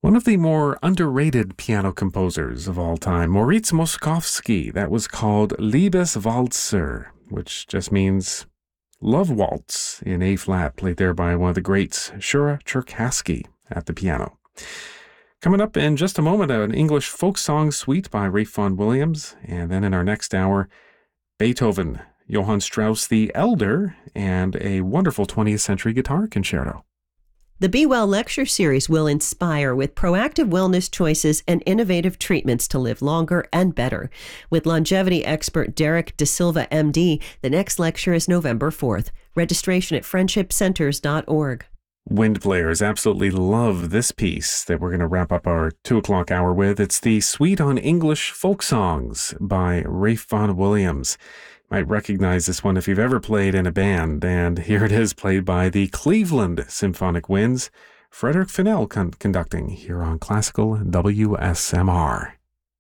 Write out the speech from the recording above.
One of the more underrated piano composers of all time, Moritz Moszkowski. That was called Liebeswalzer, which just means Love Waltz in A-flat, played there by one of the greats, Shura Cherkassky, at the piano. Coming up in just a moment, an English folk song suite by Ralph Vaughan Williams, and then in our next hour, Beethoven, Johann Strauss the Elder, and a wonderful 20th century guitar concerto. The Be Well lecture series will inspire with proactive wellness choices and innovative treatments to live longer and better. With longevity expert Derek De Silva, MD, the next lecture is November 4th. Registration at friendshipcenters.org. Wind players absolutely love this piece that we're going to wrap up our 2 o'clock hour with. It's the Suite on English Folk Songs by Ralph Vaughan Williams. Might recognize this one if you've ever played in a band, and here it is, played by the Cleveland Symphonic Winds. Frederick Fennell conducting here on Classical WSMR.